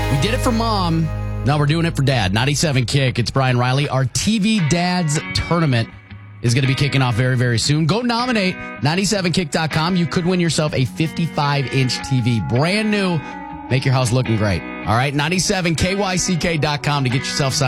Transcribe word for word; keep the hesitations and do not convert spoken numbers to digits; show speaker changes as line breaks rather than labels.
We did it for mom. Now we're doing it for dad. ninety-seven Kick. It's Brian Riley. Our T V Dads Tournament is going to be kicking off very, very soon. Go nominate ninety-seven kick dot com. You could win yourself a fifty-five inch T V. Brand new. Make your house looking great. All right. ninety-seven K Y C K dot com to get yourself signed